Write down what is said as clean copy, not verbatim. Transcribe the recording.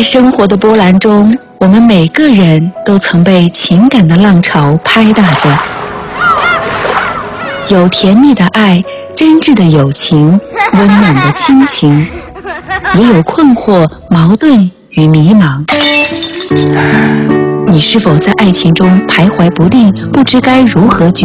在生活的波澜中，我们每个人都曾被情感的浪潮拍打着，有甜蜜的爱，真挚的友情，温暖的亲情，也有困惑、矛盾与迷茫。你是否在爱情中徘徊不定，不知该如何